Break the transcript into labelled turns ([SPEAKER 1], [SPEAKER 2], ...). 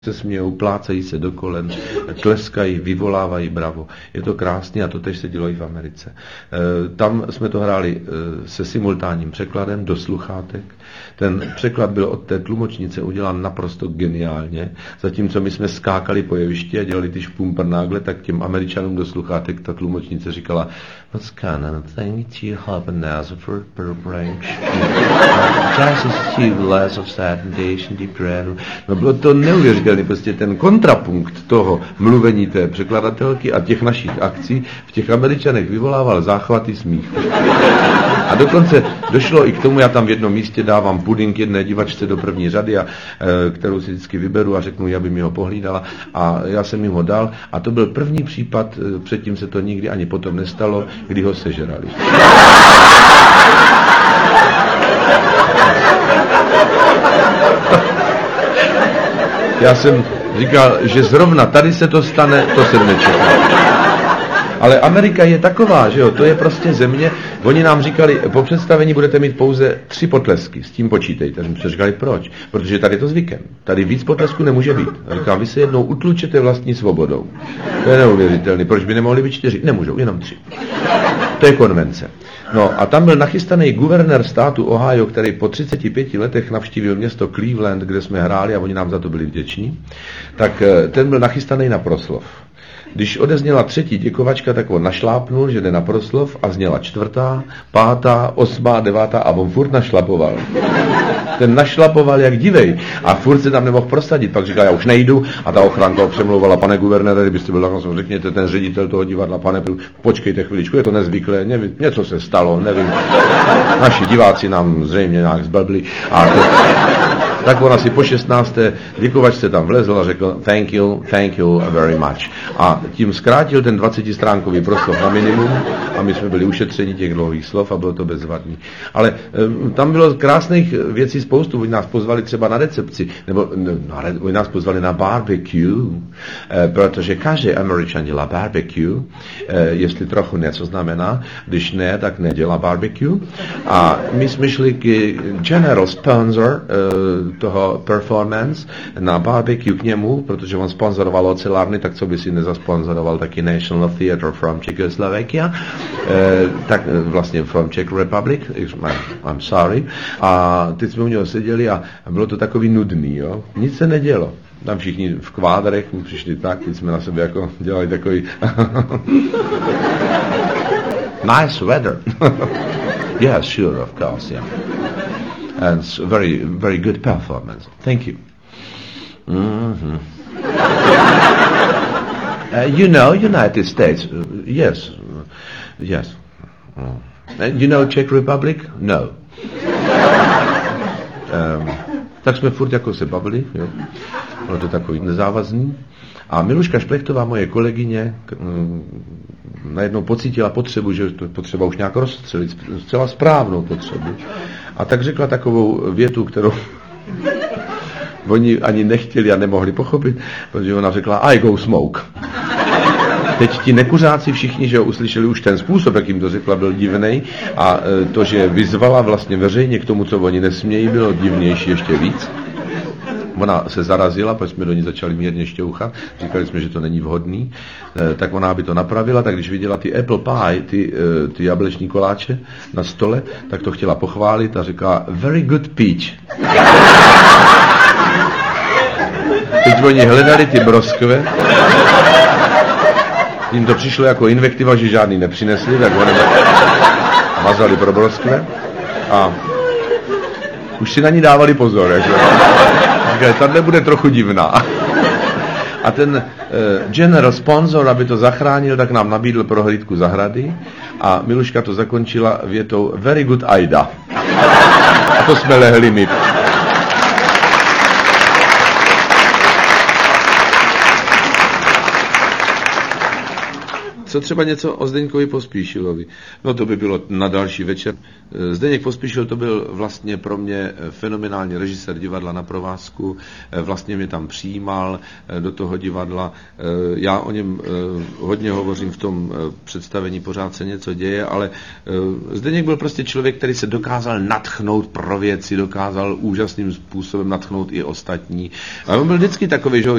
[SPEAKER 1] se smějou, plácají se do kolen, tleskají, vyvolávají bravo. Je to krásný a to tež se dělo i v Americe. Tam jsme to hráli se simultánním překladem do sluchátek. Ten překlad byl od té tlumočnice udělán naprosto geniálně. Zatímco my jsme skákali po jevišti a dělali ty špumprnágle, tak těm Američanům do sluchátek ta tlumočnice říkala What's kind of thing you have a nose for branch? Just a few less of sanitation, deep red. No bylo to neuvěřitelné, prostě ten kontrapunkt toho mluvení té překladatelky a těch našich akcí v těch Američanech vyvolával záchvaty smíchu. A dokonce došlo i k tomu, já tam v jednom místě dávám puding jedné divačce do první řady, kterou si vždycky vyberu a řeknu, aby mi ho pohlídala. A já jsem jim ho dal a to byl první případ, předtím se to nikdy ani potom nestalo, kdy ho sežrali. Já jsem říkal, že zrovna tady se to stane, to jsem nečekal. Ale Amerika je taková, že jo, to je prostě země. Oni nám říkali, po představení budete mít pouze 3 potlesky, s tím počítejte. My jsme říkali, proč? Protože tady je to zvykem. Tady víc potlesků nemůže být. A říkám, vy se jednou utlučete vlastní svobodou. To je neuvěřitelný. Proč by nemohli být 4? Nemůžou, jenom 3. To je konvence. No a tam byl nachystaný guvernér státu Ohio, který po 35 letech navštívil město Cleveland, kde jsme hráli a oni nám za to byli vděční. Tak ten byl nachystaný na proslov. Když odezněla 3. děkovačka, tak on našlápnul, že jde na proslov a zněla 4., 5., 8., 9. a on furt našlapoval. Ten našlapoval jak divej a furt se tam nemohl prosadit. Pak říkal, já už nejdu a ta ochránka ho přemlouvala, pane guvernére, kdybyste byl tak, řekněte, ten ředitel toho divadla, pane, počkejte chviličku, je to nezvyklé, nevím, něco se stalo, nevím. Naši diváci nám zřejmě nějak zblbli. Tak on asi po 16. děkovačce tam vlezl a řekl thank you very much. A tím zkrátil ten 20stránkový proslov na minimum a my jsme byli ušetřeni těch dlouhých slov a bylo to bezvadný. Ale tam bylo krásných věcí spoustu. Oni nás pozvali třeba na recepci, nebo oni nás pozvali na barbecue, protože každý Američan dělá barbecue, jestli trochu něco znamená, když ne, tak nedělá barbecue. A my jsme šli k general sponsor toho performance na barbecue k němu, protože on sponzoroval ocelárny, tak co by si nezasponzoroval taky National Theatre from Czechoslovakia, tak vlastně from Czech Republic, I'm sorry. A teď jsme u něho seděli a bylo to takový nudný, jo. Nic se nedělo. Tam všichni v kvádrech přišli tak, teď jsme na sebe jako dělali takový nice weather. Yeah, sure, of course, yeah. And it's very, very good performance. Thank you. Mm-hmm. You know United States? Yes. Yes. You know Czech Republic? No. Tak jsme furt jako se bavili, jo. Bylo to takový nezávazný. A Miluška Šplechtová, moje kolegyně, najednou pocítila potřebu, že to potřeba už nějak rozstřelit, zcela správnou potřebu. A tak řekla takovou větu, kterou oni ani nechtěli a nemohli pochopit, protože ona řekla I go smoke. Teď ti nekuřáci všichni, že ho uslyšeli už ten způsob, jak jim to řekla, byl divnej a to, že vyzvala vlastně veřejně k tomu, co oni nesmějí, bylo divnější ještě víc. Ona se zarazila, protože jsme do ní začali mírně šťouchat, říkali jsme, že to není vhodný, tak ona by to napravila, tak když viděla ty apple pie, ty jableční koláče na stole, tak to chtěla pochválit a říká very good peach. Teď oni hledali ty broskve, jim to přišlo jako invektiva, že žádný nepřinesli, tak oni mazali pro broskve a už si na ní dávali pozor, že? Tato bude trochu divná. A ten general sponsor, aby to zachránil, tak nám nabídl prohlídku zahrady a Miluška to zakončila větou very good Aida. A to jsme lehli my. co třeba něco o Zdeňkovi Pospíšilovi? No to by bylo na další večer. Zdeněk Pospíšil to byl vlastně pro mě fenomenální režisér divadla na provázku. Vlastně mě tam přijímal do toho divadla. Já o něm hodně hovořím v tom představení Pořád se něco děje, ale Zdeněk byl prostě člověk, který se dokázal nadchnout pro věci, dokázal úžasným způsobem nadchnout i ostatní. A on byl vždycky takový, že